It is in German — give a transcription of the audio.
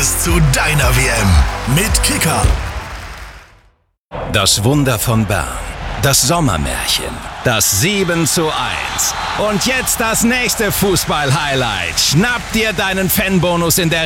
Zu deiner WM mit Kicker. Das Wunder von Bern. Das Sommermärchen. Das 7:1. Und jetzt das nächste Fußball-Highlight. Schnapp dir deinen Fanbonus in der